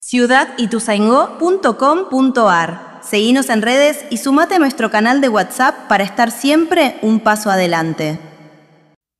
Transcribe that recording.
ciudadituzaingó.com.ar. Seguinos en redes y sumate a nuestro canal de WhatsApp para estar siempre un paso adelante.